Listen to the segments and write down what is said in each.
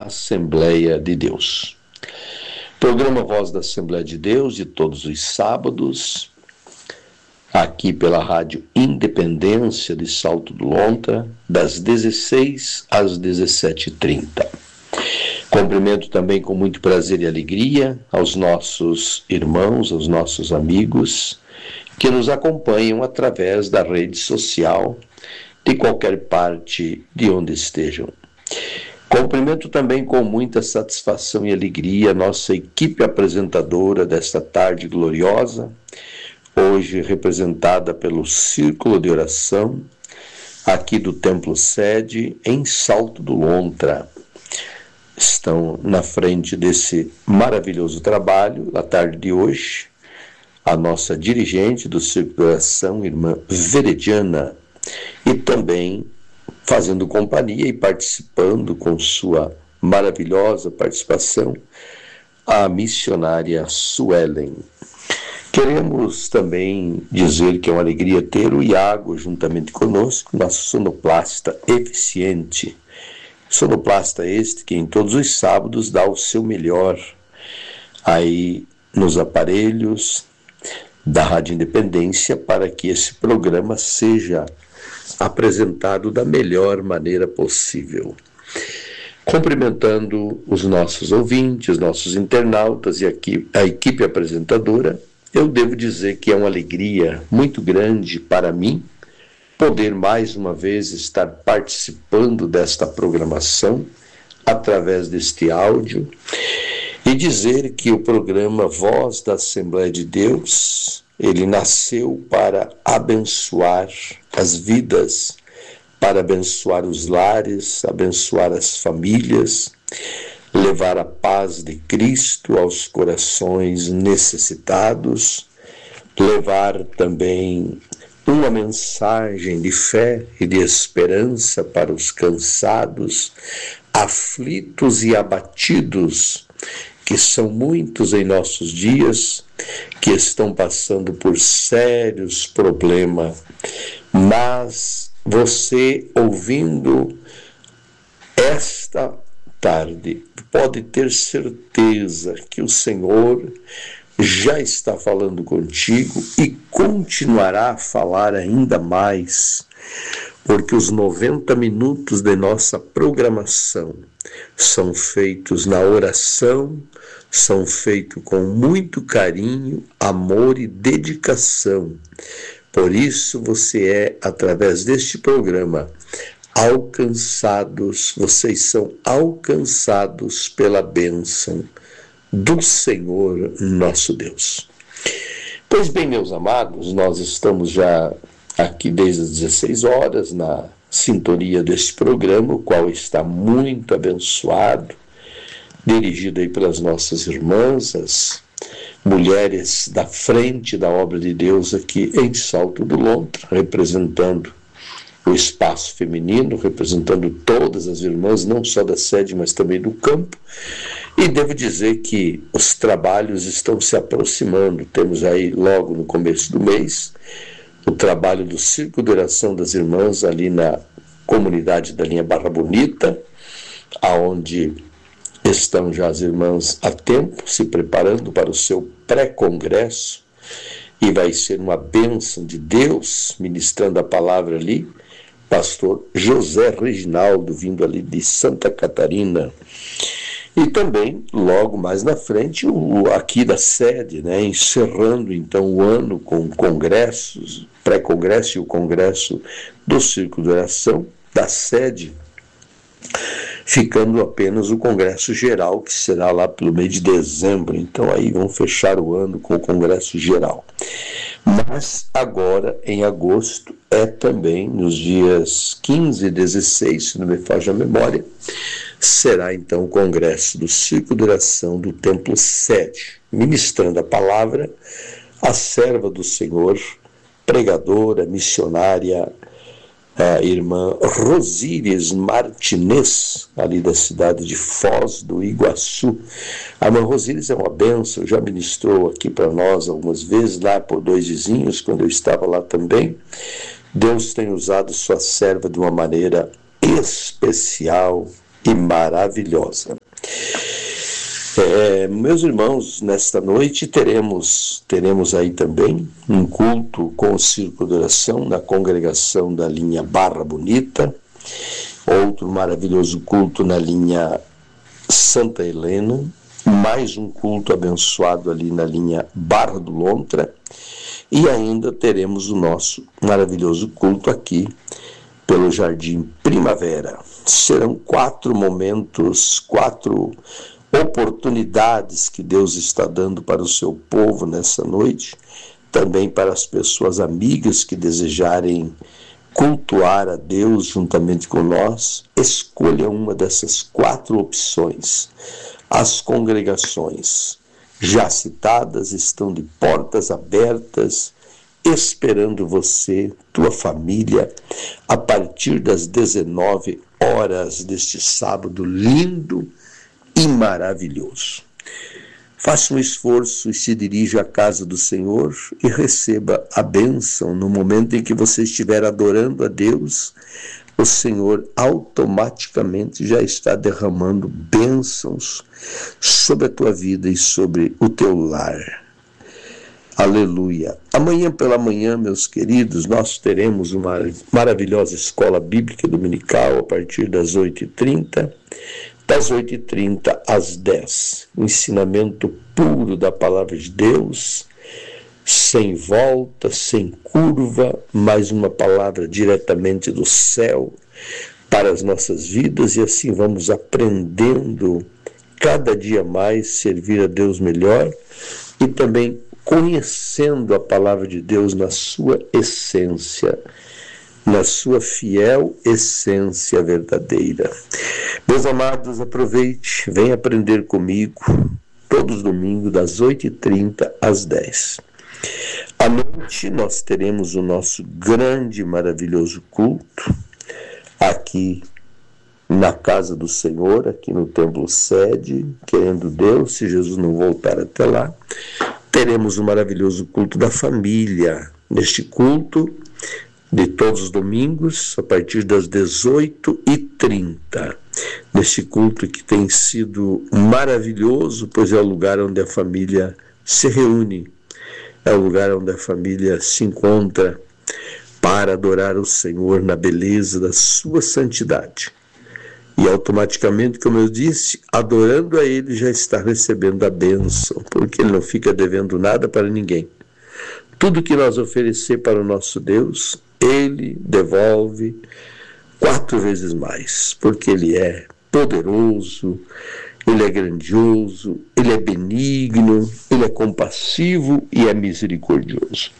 Assembleia de Deus. Programa Voz da Assembleia de Deus, de todos os sábados, aqui pela Rádio Independência de Salto do Lontra, das 16 às 17h30. Cumprimento também com muito prazer e alegria aos nossos irmãos, aos nossos amigos que nos acompanham através da rede social, de qualquer parte de onde estejam. Cumprimento também com muita satisfação e alegria a nossa equipe apresentadora desta tarde gloriosa, hoje representada pelo Círculo de Oração, aqui do Templo Sede, em Salto do Lontra. Estão na frente desse maravilhoso trabalho, na tarde de hoje, a nossa dirigente do Círculo de Oração, irmã Verediana, e também fazendo companhia e participando com sua maravilhosa participação, a missionária Suelen. Queremos também dizer que é uma alegria ter o Iago juntamente conosco, nosso sonoplasta eficiente. Sonoplasta este que em todos os sábados dá o seu melhor aí nos aparelhos da Rádio Independência para que esse programa seja apresentado da melhor maneira possível. Cumprimentando os nossos ouvintes, nossos internautas e aqui a equipe apresentadora, eu devo dizer que é uma alegria muito grande para mim poder mais uma vez estar participando desta programação através deste áudio e dizer que o programa Voz da Assembleia de Deus, ele nasceu para abençoar as vidas, para abençoar os lares, abençoar as famílias, levar a paz de Cristo aos corações necessitados, levar também uma mensagem de fé e de esperança para os cansados, aflitos e abatidos, que são muitos em nossos dias, que estão passando por sérios problemas. Mas você, ouvindo esta tarde, pode ter certeza que o Senhor já está falando contigo e continuará a falar ainda mais, porque os 90 minutos de nossa programação são feitos na oração, são feitos com muito carinho, amor e dedicação. Por isso você é, através deste programa, alcançados, vocês são alcançados pela bênção do Senhor nosso Deus. Pois bem, meus amados, nós estamos já aqui desde as 16 horas na sintonia deste programa, o qual está muito abençoado, dirigido aí pelas nossas irmãs, as mulheres da frente da obra de Deus aqui em Salto do Lontra, representando o espaço feminino, representando todas as irmãs, não só da sede, mas também do campo. E devo dizer que os trabalhos estão se aproximando. Temos aí, logo no começo do mês, o trabalho do Círculo de Oração das Irmãs ali na comunidade da linha Barra Bonita, aonde estão já as irmãs há tempo se preparando para o seu pré-congresso, e vai ser uma bênção de Deus ministrando a palavra ali, pastor José Reginaldo, vindo ali de Santa Catarina. E também, logo mais na frente, aqui da sede, né, encerrando então o ano com congressos, pré-congresso e o congresso do Círculo de Oração da sede, ficando apenas o congresso geral, que será lá pelo mês de dezembro. Então aí vão fechar o ano com o congresso geral. Mas agora, em agosto, é também nos dias 15 e 16, se não me falha a memória, será então o congresso do Círculo de Oração do Templo Sede, ministrando a palavra a serva do Senhor, pregadora, missionária, a irmã Rosíris Martinez, ali da cidade de Foz do Iguaçu. A irmã Rosíris é uma bênção, já ministrou aqui para nós algumas vezes, lá por dois vizinhos, quando eu estava lá também. Deus tem usado sua serva de uma maneira especial e maravilhosa. Meus irmãos, nesta noite teremos aí também um culto com o Círculo de Oração na congregação da linha Barra Bonita, outro maravilhoso culto na linha Santa Helena, mais um culto abençoado ali na linha Barra do Lontra, e ainda teremos o nosso maravilhoso culto aqui pelo Jardim Primavera. Serão 4 momentos, 4 oportunidades que Deus está dando para o seu povo nessa noite, também para as pessoas amigas que desejarem cultuar a Deus juntamente com nós. Escolha uma dessas 4 opções. As congregações já citadas estão de portas abertas, esperando você, tua família, a partir das 19 horas deste sábado lindo e maravilhoso. Faça um esforço e se dirija à casa do Senhor e receba a bênção. No momento em que você estiver adorando a Deus, o Senhor automaticamente já está derramando bênçãos sobre a tua vida e sobre o teu lar. Aleluia. Amanhã pela manhã, meus queridos, nós teremos uma maravilhosa escola bíblica dominical a partir das 8h30. Das 8h30 às 10h, ensinamento puro da palavra de Deus, sem volta, sem curva, mais uma palavra diretamente do céu para as nossas vidas, e assim vamos aprendendo cada dia mais servir a Deus melhor e também conhecendo a palavra de Deus na sua essência, na sua fiel essência verdadeira. Meus amados, aproveite, venha aprender comigo todos os domingos das 8h30 às 10h. À noite nós teremos o nosso grande e maravilhoso culto aqui na casa do Senhor, aqui no templo sede, querendo Deus, se Jesus não voltar até lá, teremos o maravilhoso culto da família. Neste culto de todos os domingos, a partir das 18h30. Neste culto que tem sido maravilhoso, pois é o lugar onde a família se reúne, é o lugar onde a família se encontra para adorar o Senhor na beleza da sua santidade. E automaticamente, como eu disse, adorando a Ele já está recebendo a bênção, porque Ele não fica devendo nada para ninguém. Tudo que nós oferecer para o nosso Deus, Ele devolve 4 vezes mais, porque Ele é poderoso, Ele é grandioso, Ele é benigno, Ele é compassivo e é misericordioso.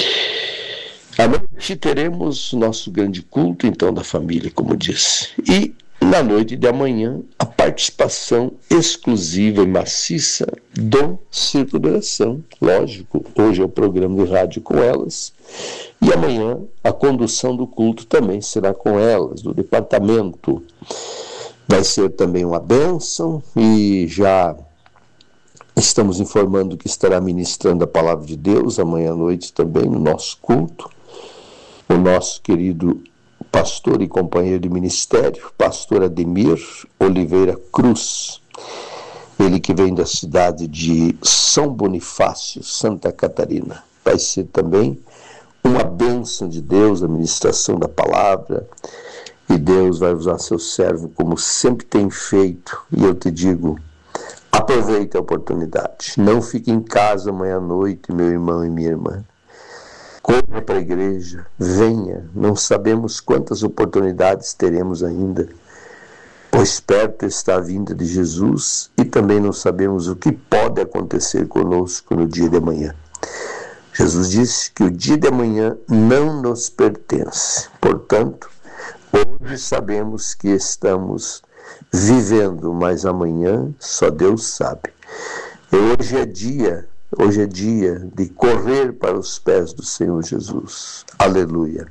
À noite teremos nosso grande culto, então, da família, como disse. E na noite de amanhã, a participação exclusiva e maciça do Círculo de Oração. Lógico, hoje é o programa de rádio com elas. E amanhã a condução do culto também será com elas, do departamento. Vai ser também uma bênção e já estamos informando que estará ministrando a palavra de Deus amanhã à noite também no nosso culto. O nosso querido pastor e companheiro de ministério, pastor Ademir Oliveira Cruz, ele que vem da cidade de São Bonifácio, Santa Catarina. Vai ser também uma bênção de Deus, a ministração da palavra, e Deus vai usar seu servo como sempre tem feito. E eu te digo, aproveite a oportunidade, não fique em casa amanhã à noite, meu irmão e minha irmã. Corra para a igreja, venha, não sabemos quantas oportunidades teremos ainda, pois perto está a vinda de Jesus e também não sabemos o que pode acontecer conosco no dia de amanhã. Jesus disse que o dia de amanhã não nos pertence, portanto, hoje sabemos que estamos vivendo, mas amanhã só Deus sabe. E hoje é dia de correr para os pés do Senhor Jesus. Aleluia.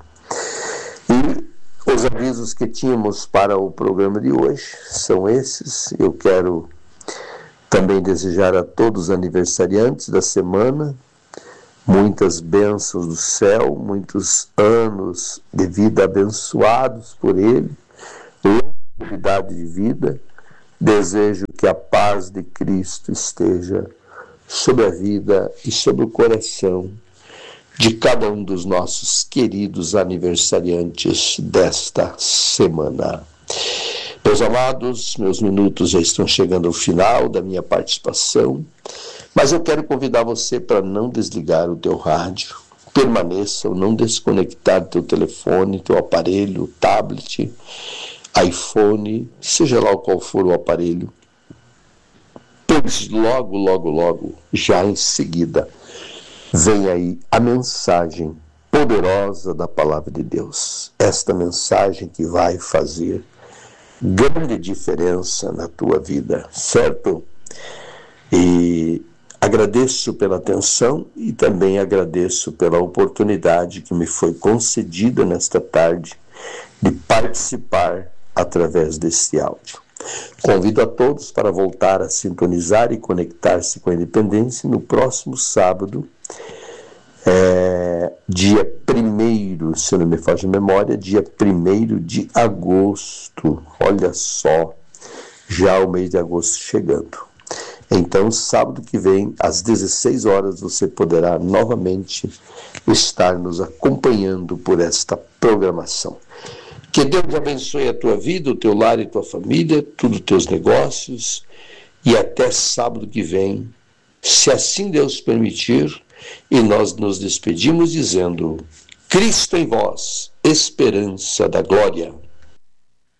E os avisos que tínhamos para o programa de hoje são esses. Eu quero também desejar a todos os aniversariantes da semana muitas bênçãos do céu, muitos anos de vida abençoados por Ele, longevidade de vida, Desejo que a paz de Cristo esteja sobre a vida e sobre o coração de cada um dos nossos queridos aniversariantes desta semana. Meus amados, meus minutos já estão chegando ao final da minha participação, mas eu quero convidar você para não desligar o teu rádio, permaneça ou não desconectar teu telefone, teu aparelho, tablet, iPhone, seja lá qual for o aparelho, pois logo, já em seguida, vem aí a mensagem poderosa da Palavra de Deus. Esta mensagem que vai fazer grande diferença na tua vida, certo? E agradeço pela atenção e também agradeço pela oportunidade que me foi concedida nesta tarde de participar através deste áudio. Convido a todos para voltar a sintonizar e conectar-se com a Independência no próximo sábado, dia 1º, se não me faz a memória, dia 1º de agosto. Olha só, já o mês de agosto chegando. Então, sábado que vem, às 16 horas, você poderá novamente estar nos acompanhando por esta programação. Que Deus abençoe a tua vida, o teu lar e tua família, todos os teus negócios, e até sábado que vem, se assim Deus permitir, e nós nos despedimos dizendo: Cristo em vós, esperança da glória.